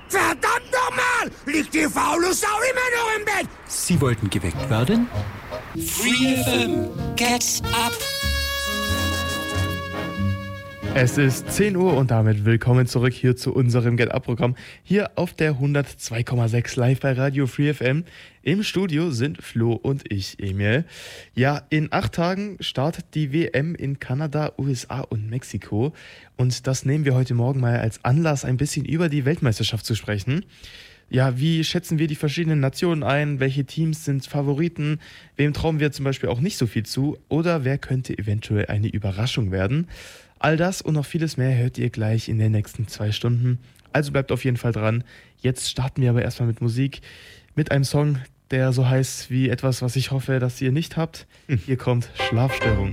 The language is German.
Verdammt nochmal! Liegt die faule Sau immer noch im Bett? Sie wollten geweckt werden? Free FM, get up! Es ist 10 Uhr und damit willkommen zurück hier zu unserem Get-Up-Programm. Hier auf der 102,6 live bei Radio Free FM. Im Studio sind Flo und ich, Emil. Ja, in 8 Tagen startet die WM in Kanada, USA und Mexiko. Und das nehmen wir heute Morgen mal als Anlass, ein bisschen über die Weltmeisterschaft zu sprechen. Ja, wie schätzen wir die verschiedenen Nationen ein? Welche Teams sind Favoriten? Wem trauen wir zum Beispiel auch nicht so viel zu? Oder wer könnte eventuell eine Überraschung werden? All das und noch vieles mehr hört ihr gleich in den nächsten 2 Stunden. Also bleibt auf jeden Fall dran. Jetzt starten wir aber erstmal mit Musik. Mit einem Song, der so heißt wie etwas, was ich hoffe, dass ihr nicht habt. Hier kommt Schlafstörung.